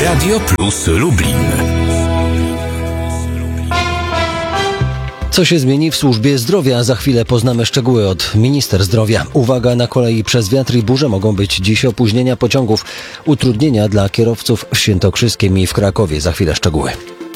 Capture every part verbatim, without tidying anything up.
Radio Plus Lublin. Co się zmieni w służbie zdrowia? Za chwilę poznamy szczegóły od minister zdrowia. Uwaga, na kolei przez wiatr i burze mogą być dziś opóźnienia pociągów. Utrudnienia dla kierowców w Świętokrzyskiem i w Krakowie. Za chwilę szczegóły.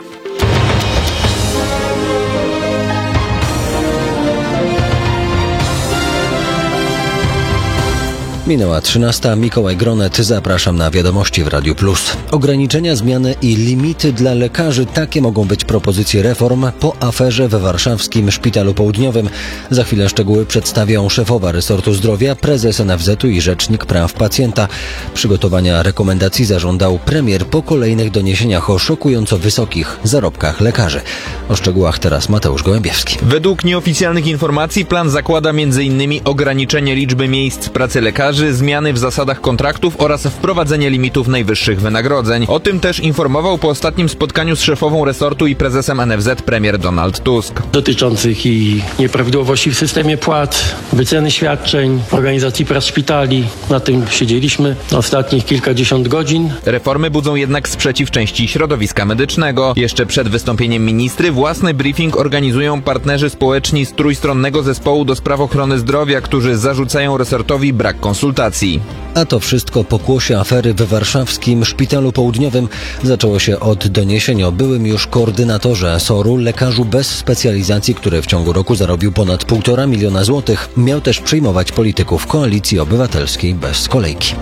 Minęła trzynasta. Mikołaj Gronet. Zapraszam na wiadomości w Radiu Plus. Ograniczenia, zmiany i limity dla lekarzy. Takie mogą być propozycje reform po aferze we warszawskim Szpitalu Południowym. Za chwilę szczegóły przedstawią szefowa resortu zdrowia, prezes N F Z u i rzecznik praw pacjenta. Przygotowania rekomendacji zażądał premier po kolejnych doniesieniach o szokująco wysokich zarobkach lekarzy. O szczegółach teraz Mateusz Gołębiewski. Według nieoficjalnych informacji plan zakłada m.in. ograniczenie liczby miejsc pracy lekarzy, zmiany w zasadach kontraktów oraz wprowadzenie limitów najwyższych wynagrodzeń. O tym też informował po ostatnim spotkaniu z szefową resortu i prezesem N F Z premier Donald Tusk. Dotyczących i nieprawidłowości w systemie płat, wyceny świadczeń, organizacji prac szpitali. Na tym siedzieliśmy ostatnich kilkadziesiąt godzin. Reformy budzą jednak sprzeciw części środowiska medycznego. Jeszcze przed wystąpieniem ministry własny briefing organizują partnerzy społeczni z trójstronnego zespołu do spraw ochrony zdrowia, którzy zarzucają resortowi brak konsultacji. A to wszystko pokłosie afery we warszawskim Szpitalu Południowym. Zaczęło się od doniesień o byłym już koordynatorze S O R u, lekarzu bez specjalizacji, który w ciągu roku zarobił ponad półtora miliona złotych. Miał też przyjmować polityków Koalicji Obywatelskiej bez kolejki.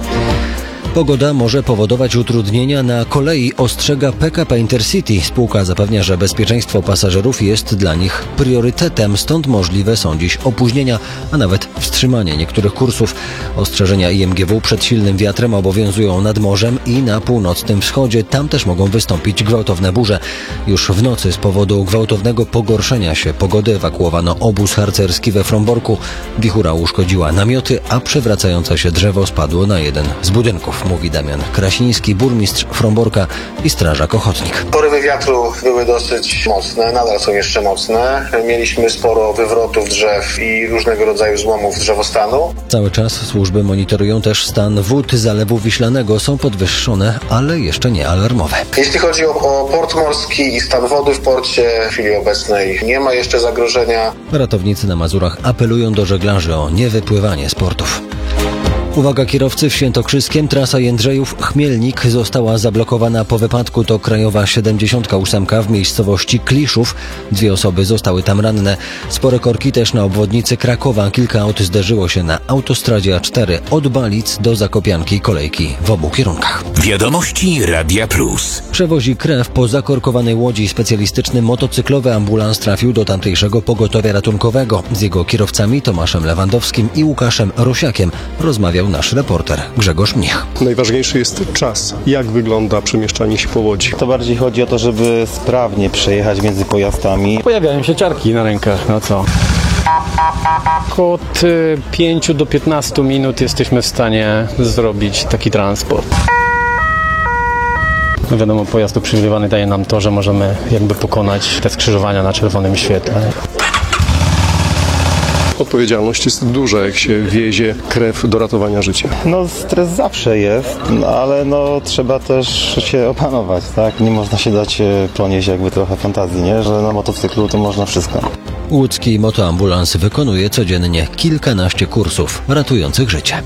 Pogoda może powodować utrudnienia na kolei, ostrzega P K P Intercity. Spółka zapewnia, że bezpieczeństwo pasażerów jest dla nich priorytetem, stąd możliwe są dziś opóźnienia, a nawet wstrzymanie niektórych kursów. Ostrzeżenia I M G W przed silnym wiatrem obowiązują nad morzem i na północnym wschodzie. Tam też mogą wystąpić gwałtowne burze. Już w nocy z powodu gwałtownego pogorszenia się pogody ewakuowano obóz harcerski we Fromborku. Wichura uszkodziła namioty, a przewracające się drzewo spadło na jeden z budynków, mówi Damian Krasiński, burmistrz Fromborka i strażak ochotnik. Porywy wiatru były dosyć mocne, nadal są jeszcze mocne. Mieliśmy sporo wywrotów drzew i różnego rodzaju złomów drzewostanu. Cały czas służby monitorują też stan wód Zalewu Wiślanego. Są podwyższone, ale jeszcze nie alarmowe. Jeśli chodzi o, o port morski i stan wody w porcie, w chwili obecnej nie ma jeszcze zagrożenia. Ratownicy na Mazurach apelują do żeglarzy o niewypływanie z portów. Uwaga kierowcy w Świętokrzyskiem, trasa Jędrzejów-Chmielnik została zablokowana po wypadku. To krajowa siedemdziesiąt osiem w miejscowości Kliszów. Dwie osoby zostały tam ranne. Spore korki też na obwodnicy Krakowa. Kilka aut zderzyło się na autostradzie A cztery od Balic do Zakopianki, kolejki w obu kierunkach. Wiadomości Radia Plus. Przewozi krew po zakorkowanej łodzi. Specjalistyczny motocyklowy ambulans trafił do tamtejszego pogotowia ratunkowego. Z jego kierowcami Tomaszem Lewandowskim i Łukaszem Rosiakiem rozmawiał nasz reporter Grzegorz Mnich. Najważniejszy jest czas. Jak wygląda przemieszczanie się po łodzi? To bardziej chodzi o to, żeby sprawnie przejechać między pojazdami. Pojawiają się ciarki na rękach, no co? Od pięciu do piętnastu minut jesteśmy w stanie zrobić taki transport. No wiadomo, pojazd uprzywilejowany daje nam to, że możemy jakby pokonać te skrzyżowania na czerwonym świetle. Odpowiedzialność jest duża, jak się wiezie krew do ratowania życia. No stres zawsze jest, no, ale no trzeba też się opanować, tak? Nie można się dać ponieść jakby trochę fantazji, nie? Że na motocyklu to można wszystko. Łódzki motoambulans wykonuje codziennie kilkanaście kursów ratujących życie.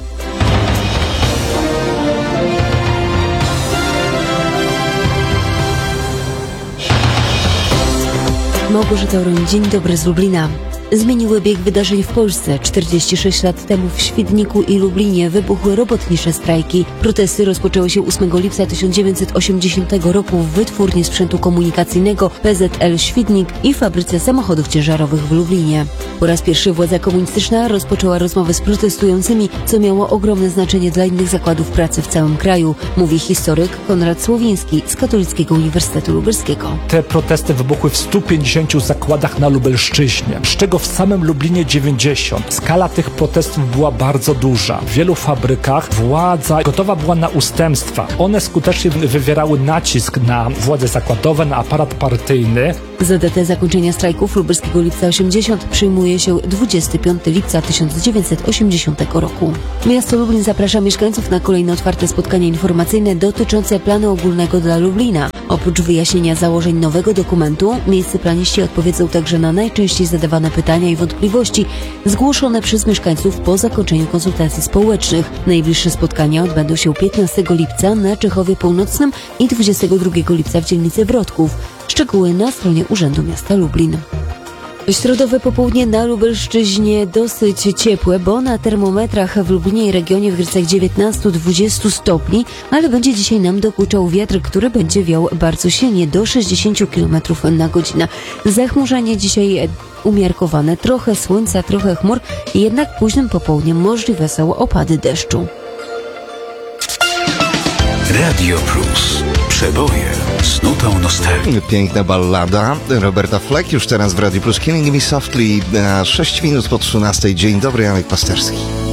Małgorzata Oroń, dzień dobry z Lublina. Zmieniły bieg wydarzeń w Polsce. czterdzieści sześć lat temu w Świdniku i Lublinie wybuchły robotnicze strajki. Protesty rozpoczęły się ósmego lipca tysiąc dziewięćset osiemdziesiątego roku w wytwórni sprzętu komunikacyjnego P Z L Świdnik i fabryce samochodów ciężarowych w Lublinie. Po raz pierwszy władza komunistyczna rozpoczęła rozmowy z protestującymi, co miało ogromne znaczenie dla innych zakładów pracy w całym kraju, mówi historyk Konrad Słowiński z Katolickiego Uniwersytetu Lubelskiego. Te protesty wybuchły w stu pięćdziesięciu zakładach na Lubelszczyźnie, z czego w samym Lublinie dziewięćdziesiąt. Skala tych protestów była bardzo duża. W wielu fabrykach władza gotowa była na ustępstwa. One skutecznie wywierały nacisk na władze zakładowe, na aparat partyjny. Za datę zakończenia strajków lubelskiego lipca osiemdziesiąt przyjmuje się dwudziestego piątego lipca tysiąc dziewięćset osiemdziesiątego roku. Miasto Lublin zaprasza mieszkańców na kolejne otwarte spotkanie informacyjne dotyczące planu ogólnego dla Lublina. Oprócz wyjaśnienia założeń nowego dokumentu, miejsce planiści odpowiedzą także na najczęściej zadawane pytania i wątpliwości zgłoszone przez mieszkańców po zakończeniu konsultacji społecznych. Najbliższe spotkania odbędą się piętnastego lipca na Czechowie Północnym i dwudziestego drugiego lipca w dzielnicy Wrodków. Szczegóły na stronie Urzędu Miasta Lublin. Środowe popołudnie na Lubelszczyźnie dosyć ciepłe, bo na termometrach w Lublinie i regionie w granicach dziewiętnaście do dwudziestu stopni, ale będzie dzisiaj nam dokuczał wiatr, który będzie wiał bardzo silnie do sześćdziesięciu kilometrów na godzinę. Zachmurzenie dzisiaj umiarkowane, trochę słońca, trochę chmur, jednak późnym popołudniem możliwe są opady deszczu. Radio Plus. Przeboje z nutą nostalgii. Piękna ballada Roberta Fleck już teraz w Radio Plus. Killing Me Softly na sześć minut po trzynastej. Dzień dobry, Janek Pasterski.